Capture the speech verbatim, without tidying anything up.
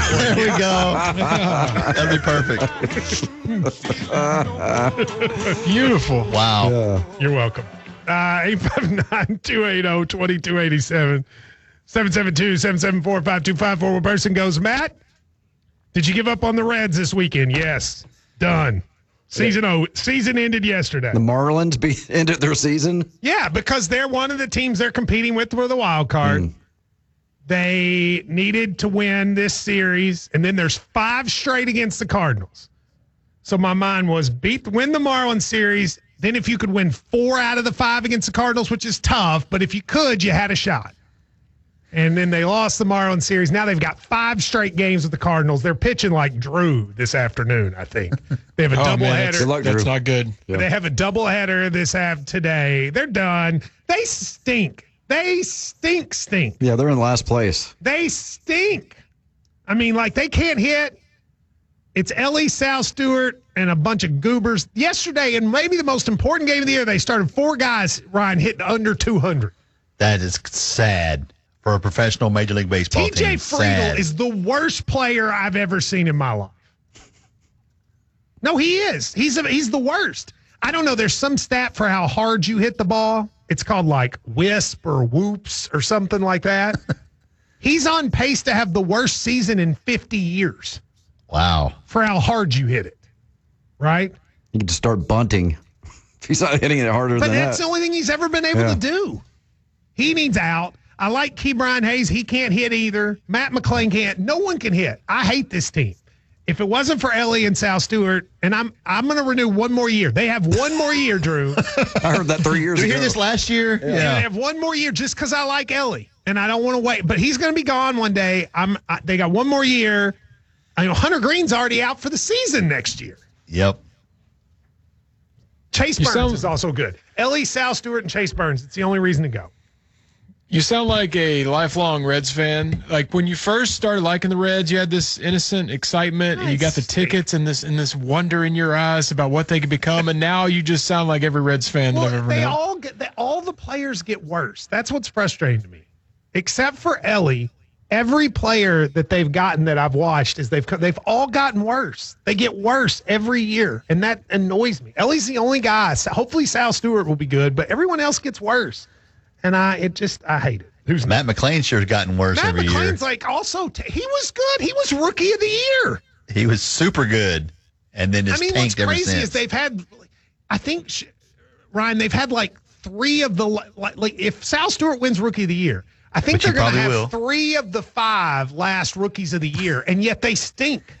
There we go. That'd be perfect. Beautiful. Wow. Yeah. You're welcome. Uh, eight five nine, two eight zero, two two eight seven. seven seven two, seven seven four, five two five four. One person goes, Matt, did you give up on the Reds this weekend? Yes. Done. Season oh, season ended yesterday. The Marlins be ended their season? Yeah, because they're one of the teams they're competing with for the wild card. Mm. They needed to win this series, and then there's five straight against the Cardinals. So my mind was beat, win the Marlins series. Then if you could win four out of the five against the Cardinals, which is tough, but if you could, you had a shot. And then they lost the Marlins series. Now they've got five straight games with the Cardinals. They're pitching like Drew this afternoon, I think. They have a Oh, man, doubleheader. that's, Good luck, that's Drew. not good. Yeah. They have a doubleheader this half today. They're done. They stink. They stink, stink. Yeah, they're in last place. They stink. I mean, like, they can't hit. It's Ellie, Sal Stewart, and a bunch of goobers. Yesterday, and maybe the most important game of the year, they started four guys, Ryan, hitting under two hundred. That is sad for a professional Major League Baseball T J team. Friedel Sad. is the worst player I've ever seen in my life. No, he is. He's a, he's the worst. I don't know. There's some stat for how hard you hit the ball. It's called like wisp or whoops or something like that. He's on pace to have the worst season in fifty years Wow. for how hard you hit it. Right? You can just start bunting. If he's not hitting it harder But than that's that. the only thing he's ever been able Yeah. to do. He needs out. I like Key Brian Hayes. He can't hit either. Matt McClain can't. No one can hit. I hate this team. If it wasn't for Ellie and Sal Stewart, and I'm I'm going to renew one more year. They have one more year, Drew. I heard that three years Did you ago. hear this last year? Yeah. They have one more year just because I like Ellie, and I don't want to wait. But he's going to be gone one day. I'm. I, they got one more year. I know Hunter Green's already out for the season next year. Yep. Chase You Burns sound- is also good. Ellie, Sal Stewart, and Chase Burns. It's the only reason to go. You sound like a lifelong Reds fan. Like when you first started liking the Reds, you had this innocent excitement, and you got the tickets and this and this wonder in your eyes about what they could become. And now you just sound like every Reds fan that I've Well, ever they known. all get they, all the players get worse. That's what's frustrating to me. Except for Ellie, every player that they've gotten that I've watched is they've co- they've all gotten worse. They get worse every year, and that annoys me. Ellie's the only guy. So hopefully Sal Stewart will be good, but everyone else gets worse, and I it just I hate it. Who's Matt McClain sure has gotten worse Matt every year. McClain's like also t- he was good. He was rookie of the year. He was super good, and then I just mean, what's tanked ever crazy since. is they've had, I think, sh- Ryan, they've had like three of the, like, like if Sal Stewart wins Rookie of the Year, I think Which he they're going to probably have will. three of the five last Rookies of the Year, and yet they stink.